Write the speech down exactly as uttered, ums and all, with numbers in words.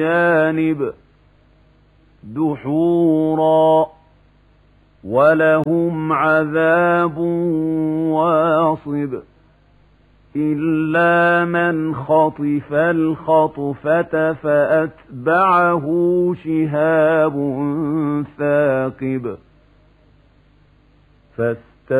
جانب دحورا ولهم عذاب واصب إلا من خطف الخطفة فأتبعه شهاب ثاقب